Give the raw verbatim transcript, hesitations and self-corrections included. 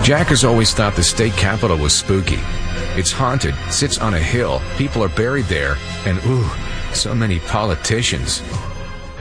Jack has always thought the state capitol was spooky. It's haunted, sits on a hill, people are buried there, and ooh, so many politicians.